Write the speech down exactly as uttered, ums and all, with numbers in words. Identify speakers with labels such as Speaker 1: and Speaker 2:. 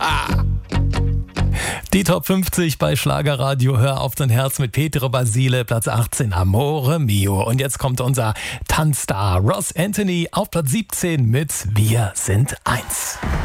Speaker 1: Die Top fünfzig bei Schlagerradio. Hör auf dein Herz mit Petro Basile, Platz achtzehn, Amore Mio. Und jetzt kommt unser Tanzstar Ross Anthony auf Platz siebzehn mit Wir sind eins.